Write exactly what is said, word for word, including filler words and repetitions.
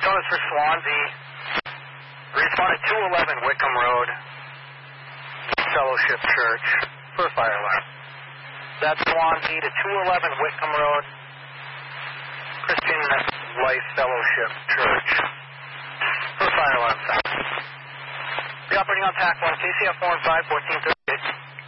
Jonas for Swansea. Respond at two eleven Wickham Road, Fellowship Church, for a fire alarm. That's Swansea to two eleven Wickham Road, Christian Life Fellowship Church, for a fire alarm sound. Be operating on T A C one, K C F four and five, fourteen thirty-eight.